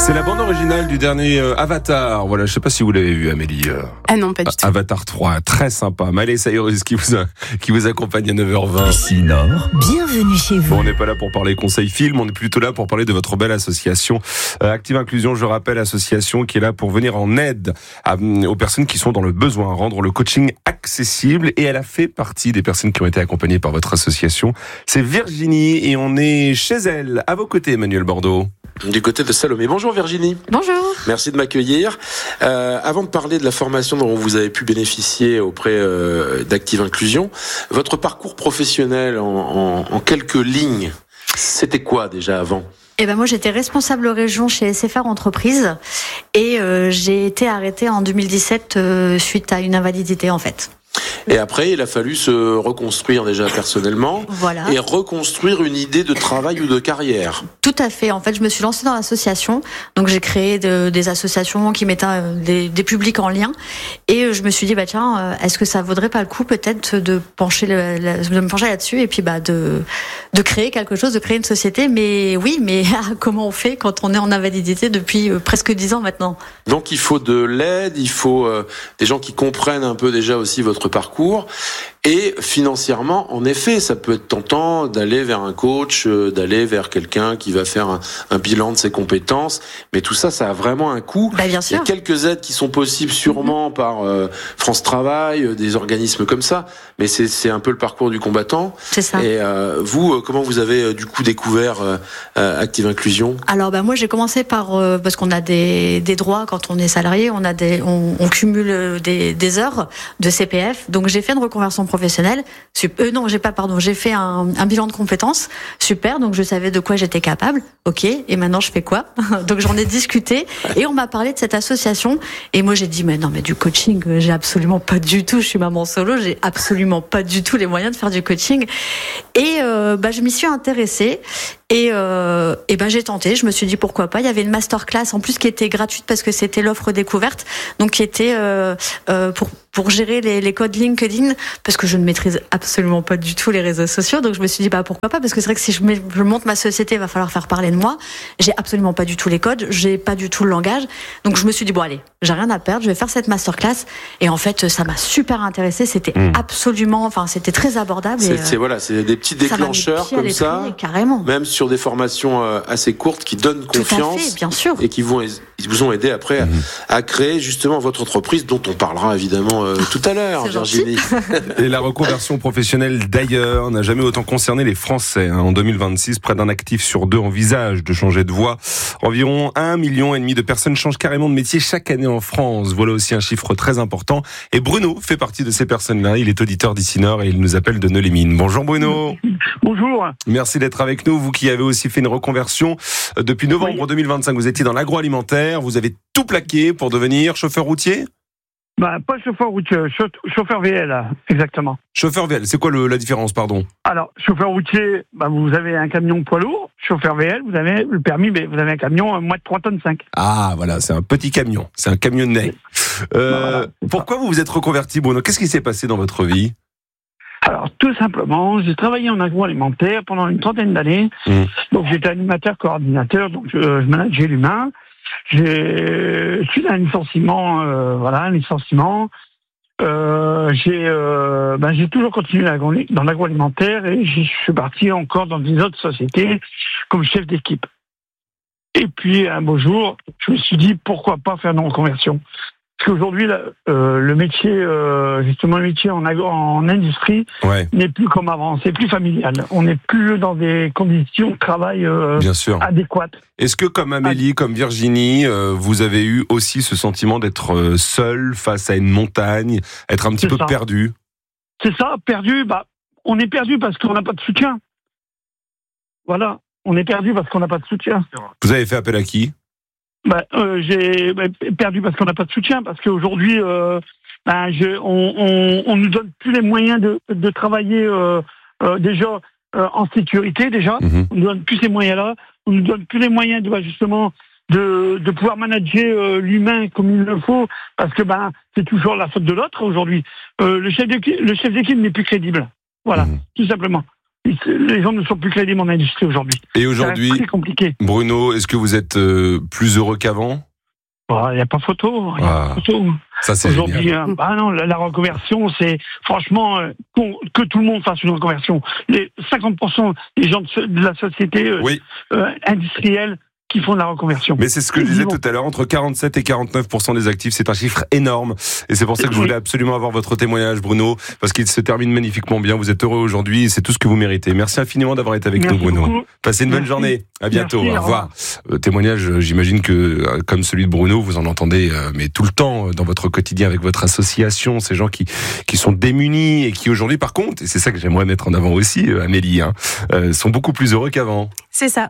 C'est la bande originale du dernier Avatar. Voilà, je sais pas si vous l'avez vu, Amélie. Ah non, pas du tout. Avatar 3, très sympa. Miley Cyrus qui vous accompagne à 9h20. Ici Nord, Bienvenue chez vous. Bon, on n'est pas là pour parler conseils film, on est plutôt là pour parler de votre belle association Active Inclusion, je rappelle, association qui est là pour venir en aide aux personnes qui sont dans le besoin, rendre le coaching accessible, et elle a fait partie des personnes qui ont été accompagnées par votre association. C'est Virginie et on est chez elle, à vos côtés, Emmanuel Bordeaux. Du côté de Salomé. Bonjour Virginie. Bonjour. Merci de m'accueillir. Avant de parler de la formation dont vous avez pu bénéficier auprès d'Active Inclusion, votre parcours professionnel en quelques lignes, c'était quoi déjà avant ? Moi j'étais responsable région chez SFR Entreprises et j'ai été arrêtée en 2017 suite à une invalidité en fait. Et après, il a fallu se reconstruire déjà personnellement, Voilà. Et reconstruire une idée de travail ou de carrière. Tout à fait. En fait, je me suis lancée dans l'association. Donc, j'ai créé des associations qui mettaient des publics en lien. Et je me suis dit, est-ce que ça vaudrait pas le coup peut-être de me pencher là-dessus et puis de créer quelque chose, de créer une société. Mais oui, mais comment on fait quand on est en invalidité depuis presque 10 ans maintenant ? Donc, il faut de l'aide, il faut des gens qui comprennent un peu déjà aussi votre parcours. Et financièrement, en effet, ça peut être tentant d'aller vers un coach, d'aller vers quelqu'un qui va faire un bilan de ses compétences. Mais tout ça, ça a vraiment un coût. Bien sûr. Il y a quelques aides qui sont possibles sûrement par France Travail, des organismes comme ça. Mais c'est un peu le parcours du combattant. C'est ça. Et vous, comment vous avez du coup découvert Active Inclusion ? Alors moi j'ai commencé par parce qu'on a des droits quand on est salarié, on cumule des heures de CPF. Donc j'ai fait une reconversion professionnelle. J'ai fait un bilan de compétences. Super, donc je savais de quoi j'étais capable. OK, et maintenant je fais quoi ? Donc j'en ai discuté et on m'a parlé de cette association et moi j'ai dit mais du coaching, j'ai absolument pas du tout, je suis maman solo, j'ai absolument pas du tout les moyens de faire du coaching. Et je m'y suis intéressée et j'ai tenté, je me suis dit pourquoi pas. Il y avait une masterclass en plus qui était gratuite parce que c'était l'offre découverte, donc qui était pour gérer les codes LinkedIn, parce que je ne maîtrise absolument pas du tout les réseaux sociaux. Donc je me suis dit pourquoi pas, parce que c'est vrai que si je monte ma société, il va falloir faire parler de moi. J'ai absolument pas du tout les codes, j'ai pas du tout le langage. Donc je me suis dit allez, j'ai rien à perdre, je vais faire cette masterclass. Et en fait, ça m'a super intéressée. C'était c'était très abordable. C'est des petits déclencheurs comme ça, carrément. Même sur des formations assez courtes qui donnent confiance. Tout à fait, bien sûr. Et qui vous ont aidé après à créer justement votre entreprise, dont on parlera évidemment tout à l'heure, Virginie. Et la reconversion professionnelle d'ailleurs n'a jamais autant concerné les Français. En 2026, près d'un actif sur deux envisage de changer de voie. Environ 1,5 million de personnes changent carrément de métier chaque année en France. Voilà aussi un chiffre très important. Et Bruno fait partie de ces personnes-là. Il est auditeur d'Ici Nord et il nous appelle de Neux-les-Mines. Bonjour Bruno. Bonjour. Merci d'être avec nous. Vous qui avez aussi fait une reconversion depuis novembre 2025. Vous étiez dans l'agroalimentaire. Vous avez tout plaqué pour devenir chauffeur routier ? Pas chauffeur routier, chauffeur VL, exactement. Chauffeur VL, c'est quoi la différence, pardon ? Alors, chauffeur routier, vous avez un camion poids lourd. Chauffeur VL, vous avez le permis, mais vous avez un camion moins de 3 tonnes 5. Ah, voilà, c'est un petit camion, c'est un camionnet. Pourquoi vous vous êtes reconverti, Bruno ? Qu'est-ce qui s'est passé dans votre vie ? Alors, tout simplement, j'ai travaillé en agroalimentaire pendant une 30aine d'années. Donc, j'étais animateur, coordinateur, donc je manageais l'humain. J'ai suivi un licenciement, j'ai toujours continué dans l'agroalimentaire et je suis parti encore dans des autres sociétés comme chef d'équipe. Et puis un beau jour, je me suis dit pourquoi pas faire une reconversion. Parce qu'aujourd'hui, le métier en industrie n'est plus comme avant, c'est plus familial. On n'est plus dans des conditions de travail Bien sûr. adéquates. Est-ce que comme Amélie, comme Virginie, vous avez eu aussi ce sentiment d'être seul face à une montagne, être un petit peu perdu ? C'est ça, perdu. On est perdu parce qu'on n'a pas de soutien. Voilà, on est perdu parce qu'on n'a pas de soutien. Vous avez fait appel à qui ? J'ai perdu parce qu'on n'a pas de soutien, parce qu'aujourd'hui, on nous donne plus les moyens de travailler déjà en sécurité déjà. On nous donne plus ces moyens-là. On nous donne plus les moyens de pouvoir manager l'humain comme il le faut, parce que c'est toujours la faute de l'autre aujourd'hui. Le chef d'équipe n'est plus crédible. Voilà, tout simplement. Les gens ne sont plus crédibles en industrie aujourd'hui. Et aujourd'hui, c'est très compliqué. Bruno, est-ce que vous êtes plus heureux qu'avant ? Il n'y a pas photo. Ça, c'est aujourd'hui, génial. non, la reconversion, c'est franchement que tout le monde fasse une reconversion. Les 50% des gens de la société industrielle qui font de la reconversion. Mais c'est ce que je disais tout à l'heure, entre 47 et 49% des actifs, c'est un chiffre énorme. Et c'est pour ça que je voulais absolument avoir votre témoignage, Bruno, parce qu'il se termine magnifiquement bien. Vous êtes heureux aujourd'hui et c'est tout ce que vous méritez. Merci infiniment d'avoir été avec nous, Bruno. Beaucoup. Passez une bonne journée. À bientôt. Merci, au revoir. Témoignage, j'imagine que, comme celui de Bruno, vous en entendez, mais tout le temps, dans votre quotidien avec votre association, ces gens qui sont démunis et qui aujourd'hui, par contre, et c'est ça que j'aimerais mettre en avant aussi, Amélie, sont beaucoup plus heureux qu'avant. C'est ça.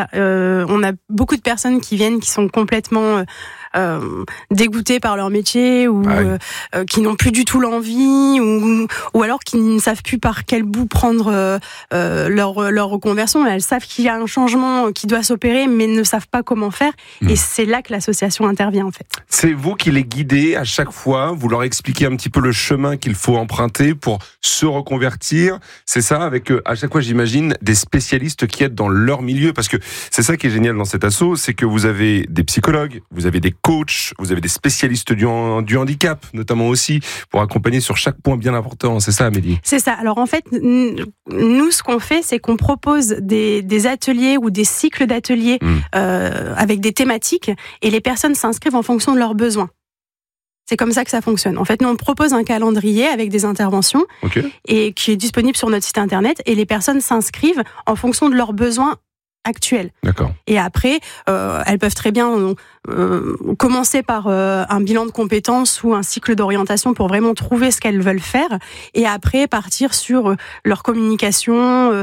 On a beaucoup de personnes qui viennent, qui sont complètement dégoûtées par leur métier ou qui n'ont plus du tout l'envie ou alors qui ne savent plus par quel bout prendre leur reconversion. Elles savent qu'il y a un changement qui doit s'opérer mais ne savent pas comment faire et c'est là que l'association intervient en fait. C'est vous qui les guidez à chaque fois, vous leur expliquez un petit peu le chemin qu'il faut emprunter pour se reconvertir, c'est ça, avec à chaque fois j'imagine des spécialistes qui aident dans leur milieu, parce que c'est ça qui est génial dans cet asso, c'est que vous avez des psychologues, vous avez des coachs, vous avez des spécialistes du handicap, notamment aussi, pour accompagner sur chaque point bien important. C'est ça, Amélie ? C'est ça. Alors en fait, nous, ce qu'on fait, c'est qu'on propose des ateliers ou des cycles d'ateliers avec des thématiques et les personnes s'inscrivent en fonction de leurs besoins. C'est comme ça que ça fonctionne. En fait, nous, on propose un calendrier avec des interventions et qui est disponible sur notre site internet et les personnes s'inscrivent en fonction de leurs besoins actuels. D'accord. Et après, elles peuvent très bien commencer par un bilan de compétences ou un cycle d'orientation pour vraiment trouver ce qu'elles veulent faire et après partir sur leur communication,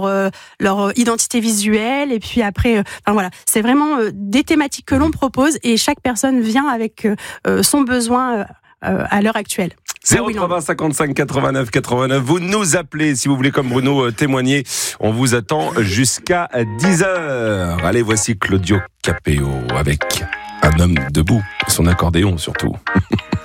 leur identité visuelle et puis après, voilà, c'est vraiment des thématiques que l'on propose et chaque personne vient avec son besoin à l'heure actuelle. 080 55 89 89. Vous nous appelez si vous voulez, comme Bruno, témoigner. On vous attend jusqu'à 10h. Allez, voici Claudio Capéo avec un homme debout et son accordéon surtout.